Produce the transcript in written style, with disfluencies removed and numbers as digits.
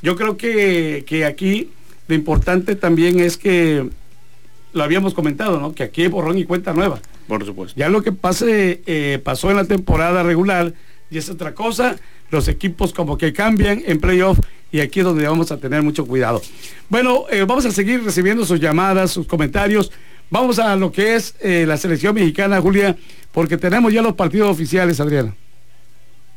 Yo creo que aquí lo importante también es que lo habíamos comentado, ¿no? Que aquí hay borrón y cuenta nueva. Por supuesto. Ya lo que pasó en la temporada regular y es otra cosa, los equipos como que cambian en playoff y aquí es donde vamos a tener mucho cuidado. Bueno, vamos a seguir recibiendo sus llamadas, sus comentarios. Vamos a lo que es la selección mexicana, Julia, porque tenemos ya los partidos oficiales, Adriana.